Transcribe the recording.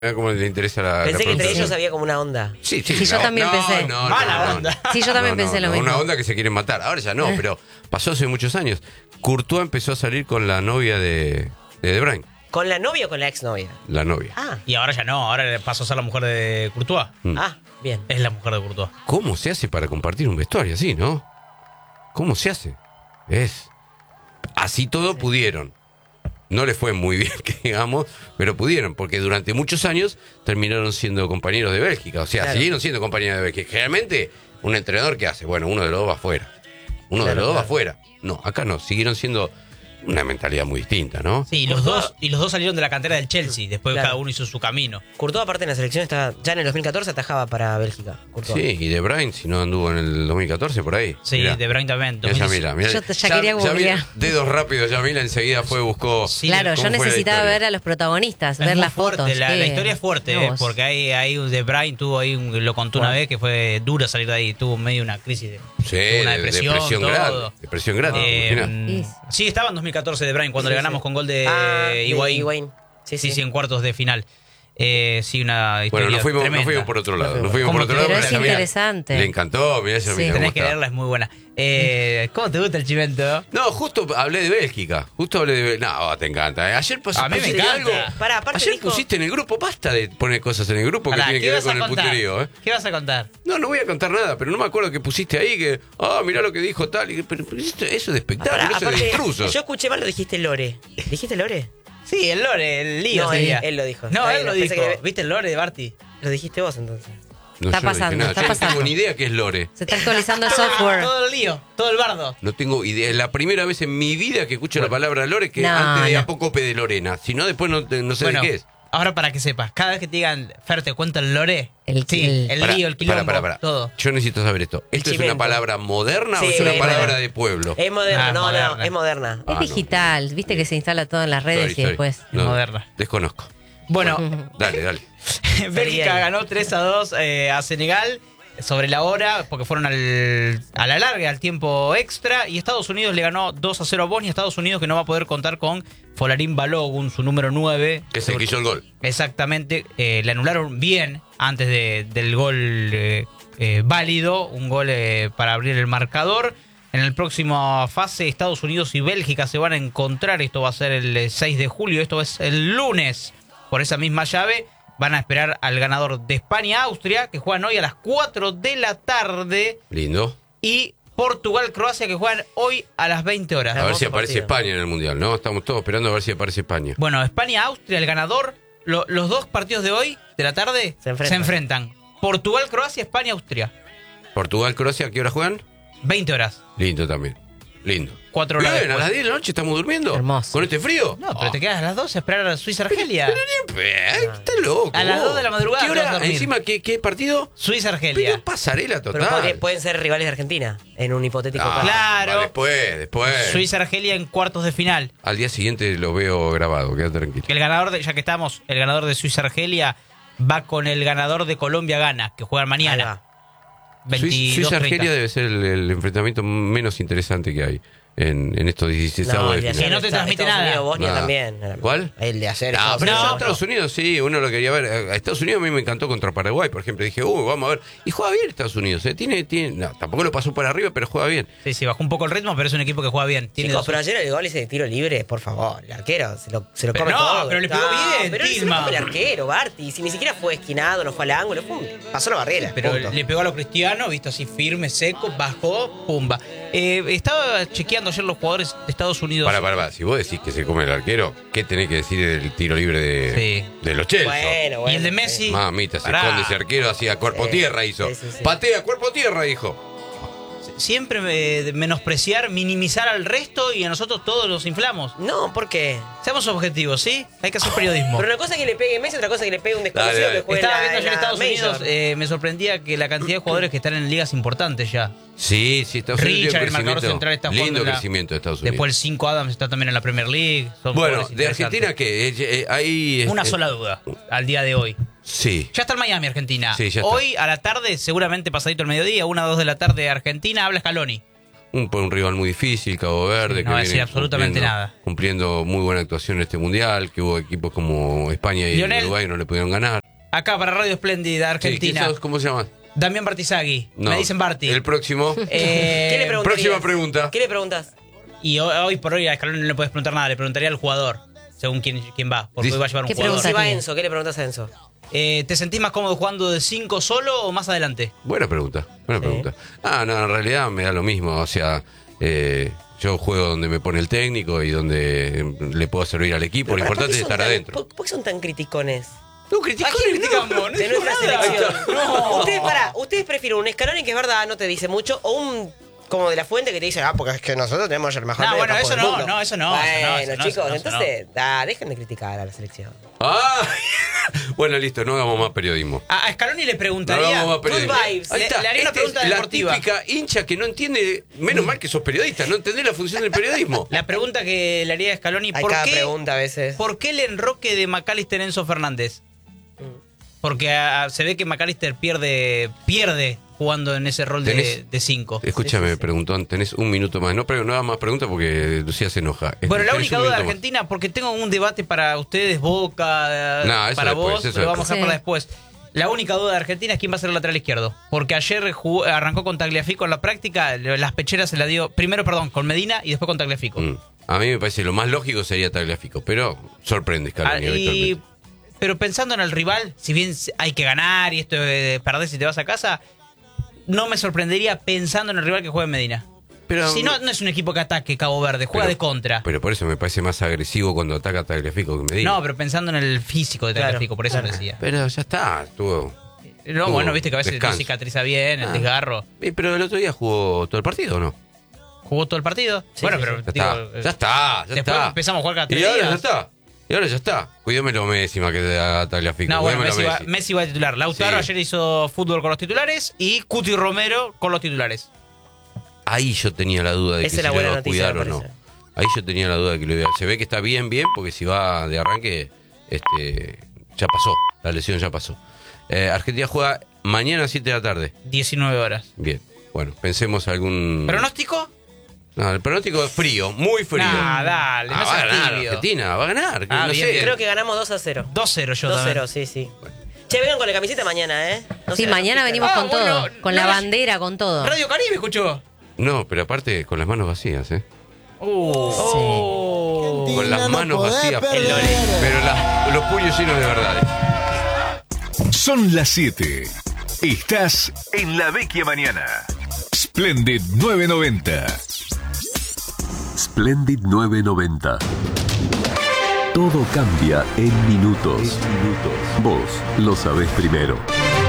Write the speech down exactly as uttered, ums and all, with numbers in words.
A como le interesa la Pensé la que entre producción. ellos había como una onda. Sí, sí, Sí, yo no, también no, pensé. No, no, Mala no, onda. no. Sí, yo también No, pensé no, lo no, mismo. Una onda que se quieren matar. Ahora ya no, pero pasó hace muchos años. Courtois empezó a salir con la novia de, de De Bruyne. ¿Con la novia o con la exnovia? La novia. Ah, Y ahora ya no, ahora pasó a ser la mujer de Courtois. Mm. ah, bien. Es la mujer de Courtois. ¿Cómo se hace para compartir un vestuario así, no? ¿Cómo se hace? Es. Así todo pudieron. No les fue muy bien, que digamos, pero pudieron, porque durante muchos años terminaron siendo compañeros de Bélgica. O sea, Claro. siguieron siendo compañeros de Bélgica. Generalmente, un entrenador, ¿qué hace? Bueno, uno de los dos va afuera. Uno de Claro, los dos va claro. afuera. No, acá no. Siguieron siendo una mentalidad muy distinta, ¿no? Sí, y los dos, y los dos salieron de la cantera del Chelsea. Después Claro. cada uno hizo su camino. Courtois, aparte en la selección, está, ya en el dos mil catorce atajaba para Bélgica. Courtois. Sí, y De Bruyne, si no anduvo en el dos mil catorce, por ahí. Sí, Mirá. De Bruyne también. Mirá, Yamila, mirá. Yo te- ya quería Yamila, googlear. dedos rápidos, Yamila enseguida fue, buscó. Sí, Claro, ¿cómo yo fue la necesitaba historia? ver a los protagonistas, Es ver muy las fuerte, fotos. La, ¿qué? la historia es fuerte, Mirá eh, vos. porque hay, hay De Bruyne tuvo ahí, un- lo contó una Bueno. vez, que fue duro salir de ahí. Tuvo medio una crisis de Sí, tuvo una de- depresión, depresión todo. grande. Depresión grande. Eh, imaginá. Sí. sí, estaba en dos mil catorce De Bruyne cuando Sí, le ganamos sí. con gol de Ah, de Higuaín. Higuaín. Sí, Sí, sí. sí, en cuartos de final. Eh, sí, una historia Bueno, nos fuimos, nos tremenda. fuimos por otro lado. Nos fuimos ¿Cómo por otro te- lado. Pero porque es a Yamila interesante. Le encantó, mirá, Yamila, Sí. cómo Tenés que está. leerla, es muy buena. Eh, ¿Cómo te gusta el chimento? No, justo hablé de Bélgica. Justo hablé de Bélgica. No, te encanta. eh. Ayer pas- A mí me pusiste encanta. algo. Pará, aparte Ayer dijo- pusiste en el grupo, basta de poner cosas en el grupo que Pará, tiene ¿qué que ver vas con a el contar? puterío, ¿eh? ¿Qué vas a contar? No, no voy a contar nada, pero no me acuerdo que pusiste ahí que. Ah, mirá lo que dijo tal. y- Pero, pero esto- eso es de espectáculo, Pará, eso es de aparte, intrusos. yo escuché mal, lo dijiste Lore. ¿Dijiste Lore? Sí, el lore, el lío No, él, sería. él lo dijo. No, Está él bien, lo pensé dijo. que- ¿Viste el lore de Barty? Lo dijiste vos entonces. No, Está yo no dije pasando, nada. está Yo no pasando. tengo ni idea qué es Lore. Se está actualizando el software. Todo el lío, todo el bardo. No tengo idea. Es la primera vez en mi vida que escucho la palabra Lore que No, antes de no. Apócope de Lorena. Si no, después no, te- no sé Bueno, de qué es. ahora para que sepas, cada vez que te digan, Fer, te cuento el lore, El- sí, el- el, Pará, lío, el quilombo, pará, pará, pará. todo. Yo necesito saber esto. ¿Esto es una chimento. palabra moderna Sí, o es una es palabra moderna. de pueblo? Es moderna, Ah, no, moderna. no, es moderna. Ah, Es no. digital, viste que se instala todo en las redes Sorry, y sorry. después. No, moderna. Desconozco. Bueno, Dale, dale. Bélgica ganó tres a dos eh, a Senegal sobre la hora, porque fueron al, a la larga, al tiempo extra, y Estados Unidos le ganó dos a cero a Bosnia. Estados Unidos que no va a poder contar con Folarín Balogun, su número nueve. Que se quiso el gol. Exactamente, eh, le anularon bien antes de- del gol eh, eh, válido, un gol eh, para abrir el marcador. En la próxima fase, Estados Unidos y Bélgica se van a encontrar. Esto va a ser el eh, seis de julio, esto es el lunes. Por esa misma llave van a esperar al ganador de España-Austria, que juegan hoy a las cuatro de la tarde, Lindo. y Portugal-Croacia, que juegan hoy a las veinte horas. A ver Hermoso si aparece partido. España en el Mundial, ¿no? Estamos todos esperando a ver si aparece España. Bueno, España-Austria, el ganador, lo- los dos partidos de hoy, de la tarde, Se enfrentan. enfrentan. Portugal-Croacia, España-Austria. Portugal-Croacia, ¿a qué hora juegan? veinte horas. Lindo también. Lindo. Cuatro horas Bien, a después. las diez de la noche estamos durmiendo. Hermoso. ¿Con este frío? No, pero Ah. te quedas a las doce a esperar a Suiza-Argelia. Eh, Está loco. A las vos. dos de la madrugada ¿Qué te vas a hora? dormir. Encima, ¿qué, qué partido? Suiza-Argelia. Pero pasarela Pero total. podría- pueden ser rivales de Argentina en un hipotético Ah, caso. Claro. va, después, después. Suiza-Argelia en cuartos de final. Al día siguiente lo veo grabado, quédate tranquilo. El ganador, de, ya que estamos, el ganador de Suiza-Argelia va con el ganador de Colombia-Ghana, que juegan Ahí mañana. va. veintidós Suiza-Argelia treinta. debe ser el, el enfrentamiento menos interesante que hay en, en estos dieciséis No, de el de final. Que ayer no te Estados transmite Estados nada. Unidos, Bosnia Nada. también. ¿Cuál? El de ayer. No, Estados pero Unidos, en no. Estados Unidos sí, uno lo quería ver. A Estados Unidos a mí me encantó contra Paraguay, por ejemplo. Dije, uy, vamos a ver. Y juega bien Estados Unidos. ¿eh? Tiene, tiene, no, tampoco lo pasó por arriba, pero juega bien. Sí, sí, bajó un poco el ritmo, pero es un equipo que juega bien. Tiene Chicos, dos- pero ayer el gol ese de tiro libre, por favor, el arquero se lo, se lo Pero come no, todo. pero le pegó Ah, bien, pero se lo Tilma. come el arquero, Barty. Si ni siquiera fue esquinado, no fue al ángulo, pum, pasó la barrera. Pero punto. le pegó a lo cristiano, visto así firme, seco, bajó, pumba. Eh, estaba chequeando ayer los jugadores de Estados Unidos. Para, para, para. Si vos decís que se come el arquero, ¿qué tenés que decir del tiro libre de, Sí. de los Chelsea? Bueno, bueno. Y el de Messi. Mamita, se Pará. esconde ese arquero hacia cuerpo Sí, tierra hizo. sí, sí, sí. Patea, cuerpo tierra, dijo. Siempre eh, menospreciar, minimizar al resto y a nosotros todos los inflamos. No, ¿por qué? Seamos objetivos, ¿sí? Hay que hacer periodismo. Pero una cosa es que le pegue Messi, otra cosa es que le pegue un desconocido Dale, dale. que juegue Estaba en la- viendo ayer en la Estados Major. Unidos, eh, me sorprendía que la cantidad de jugadores que están en ligas importantes ya. Sí, sí, Estados Unidos Richard, tiene el un marcador crecimiento. central, está jugando Lindo en la- crecimiento de Estados Unidos. Después el cinco Adams está también en la Premier League. Son Bueno, jugadores de interesantes. Argentina, ¿qué? Eh, eh, hay, Una este, sola duda al día de hoy. Sí. Ya está en Miami, Argentina. Sí, ya está. Hoy a la tarde, seguramente pasadito el mediodía, una o dos de la tarde, Argentina, habla Scaloni. Un, un rival muy difícil, Cabo Verde. Sí, no que va a decir viene absolutamente cumpliendo- nada. Cumpliendo muy buena actuación en este mundial, que hubo equipos como España y Lionel. Uruguay no le pudieron ganar. Acá para Radio Espléndida, Sí, Argentina. ¿quién sos? ¿Cómo se llama? Damián Bartizagui. No. Me dicen Barti. El próximo. Eh, ¿Qué le preguntarías? próxima pregunta. ¿Qué le preguntas? Y hoy, hoy por hoy a Scaloni no le puedes preguntar nada. Le preguntaría al jugador, según quién, quién va. Porque Dice- hoy va a llevar un ¿Qué jugador. pregunta Si va tiene? Enzo, ¿qué le preguntas a Enzo? Eh, ¿Te sentís más cómodo jugando de cinco solo o más adelante? Buena pregunta, buena Sí. pregunta. Ah, no, en realidad me da lo mismo. O sea, eh, yo juego donde me pone el técnico y donde le puedo servir al equipo. Lo Pero, importante ¿por es qué son estar tan- adentro. ¿Por, por qué son tan criticones? No, ¿A criticó. quién criticamos? No De dijo nuestra nada. selección. No. Ustedes, pará, ustedes prefieren un Scaloni que es verdad, no te dice mucho, o un como de la fuente que te dice, ah, porque es que nosotros tenemos el mejor No, medio bueno, campo eso del no, mundo. no, eso no, Bueno, eso no, eso no, chicos, eso no, eso entonces, ah, dejen de criticar a la selección. Ah, bueno, listo, no hagamos más periodismo. A, a Scaloni le No preguntaría. hagamos más periodismo. Good vibes. Ahí Le- está. le haría una Este pregunta es la deportiva. típica hincha que no entiende, menos mal que sos periodista, no entendés la función del periodismo. La pregunta que le haría a Scaloni, Hay ¿por cada qué, pregunta a veces. ¿por qué el enroque de McAllister Enzo Fernández? Porque ah, se ve que McAllister pierde pierde jugando en ese rol de Tenés- de cinco. Escúchame, Sí, sí, sí. preguntón, tenés un minuto más. No, pero no hagas más preguntas porque Lucía se enoja. Bueno, la Tenés única un duda de minuto más. Argentina, porque tengo un debate para ustedes, Boca, No, eso para después, vos, eso lo vamos a después. dejar para después. La única duda de Argentina es quién va a ser el lateral izquierdo. Porque ayer jugó- arrancó con Tagliafico en la práctica, las pecheras se la dio, primero, perdón, con Medina y después con Tagliafico. Mm. A mí me parece lo más lógico sería Tagliafico, pero sorprende Ah, Scaloni y- habitualmente. pero pensando en el rival, si bien hay que ganar y esto de perder si te vas a casa, no me sorprendería pensando en el rival que juega en Medina. Pero, Si no, no es un equipo que ataque Cabo Verde, juega pero- de contra. Pero por eso me parece más agresivo cuando ataca Tagliafico que Medina. No, pero pensando en el físico de Claro. Tagliafico, por eso lo decía. Pero ya está, estuvo. No, Tuvo bueno, viste que a veces no descanso. cicatriza bien, el Ah. desgarro. Eh, Pero el otro día jugó todo el partido, ¿o no? ¿Jugó todo el partido? Sí, bueno, sí, pero Ya digo, está, eh, ya está, ya después está. empezamos a jugar cada Y tres ahora ya días. está. Y ahora ya está. Cuídamelo Messi más que a Tagliafico. No, bueno, Cuídamelo Messi va, Messi va a titular. Lautaro Sí. ayer hizo fútbol con los titulares y Cuti Romero con los titulares. Ahí yo tenía la duda de Esa que es la si lo buena iba a noticia, cuidar o me no. parece. Ahí yo tenía la duda de que lo iba a... Se ve que está bien, bien, porque si va de arranque, este, ya pasó. La lesión ya pasó. Eh, Argentina juega mañana a siete de la tarde. diecinueve horas. Bien. Bueno, pensemos algún... ¿Pronóstico? No, el pronóstico es frío, muy frío. Nah, dale, no Ah, va a seas ganar tibio. Argentina, va a ganar. Ah, no bien, sé. bien. Creo que ganamos dos a cero. dos cero yo dos también. cero, sí, sí. Che, vengan con la camiseta mañana, ¿eh? No Sí, se- mañana no se- venimos Ah, con bueno, todo. Con no la nos- bandera, con todo. Radio Caribe escuchó. No, pero aparte con las manos vacías, ¿eh? Uh, oh. Con las manos vacías. El Loli. Pero las- los puños llenos de verdades. Son las siete. Estás en la Vecchia Mañana. Splendid nueve noventa. Splendid nueve noventa. Todo cambia en minutos. Vos lo sabés primero.